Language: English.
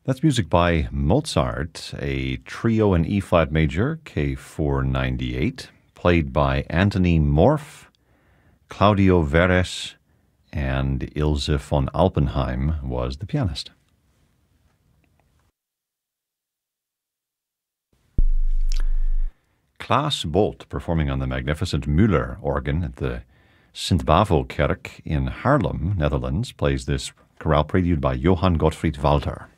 That's music by Mozart, a trio in E-flat major, K498, played by Anthony Morph, Claudio Veres, and Ilse von Alpenheim was the pianist. Klaas Bolt, performing on the magnificent Müller organ at the Sint-Bavo Kerk in Haarlem, Netherlands, plays this chorale prelude by Johann Gottfried Walter.